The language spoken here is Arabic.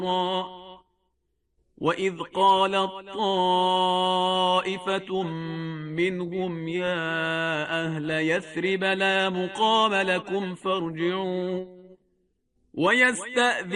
وإذ قالت طائفة منهم يا أهل يثرب لا مقام لكم فارجعوا ويستأذن